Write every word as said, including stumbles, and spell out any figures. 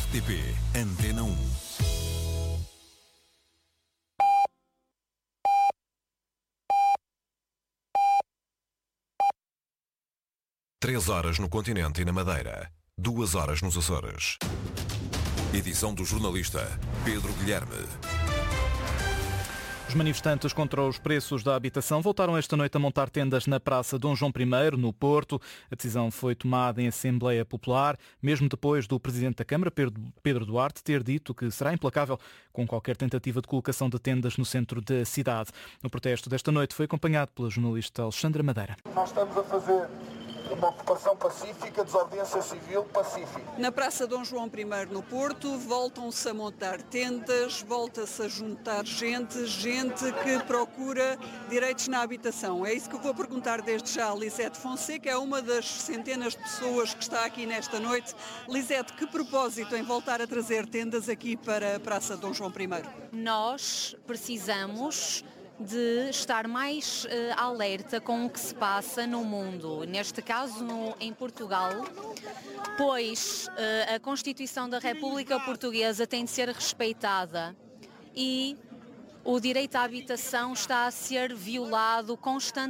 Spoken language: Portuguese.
T P Antena um. Três horas no continente e na Madeira. Duas horas nos Açores. Edição do jornalista Pedro Guilherme. Os manifestantes contra os preços da habitação voltaram esta noite a montar tendas na Praça Dom João I, no Porto. A decisão foi tomada em Assembleia Popular, mesmo depois do Presidente da Câmara, Pedro Duarte, ter dito que será implacável com qualquer tentativa de colocação de tendas no centro da cidade. O protesto desta noite foi acompanhado pela jornalista Alexandra Madeira. Nós estamos a fazer uma ocupação pacífica, desobediência civil pacífica. Na Praça Dom João I, no Porto, voltam-se a montar tendas, volta-se a juntar gente, gente que procura direitos na habitação. É isso que eu vou perguntar desde já a Lisete Fonseca, é uma das centenas de pessoas que está aqui nesta noite. Lisete, que propósito em voltar a trazer tendas aqui para a Praça Dom João I? Nós precisamos de estar mais uh, alerta com o que se passa no mundo, neste caso no, em Portugal, pois uh, a Constituição da República Portuguesa tem de ser respeitada e o direito à habitação está a ser violado constantemente.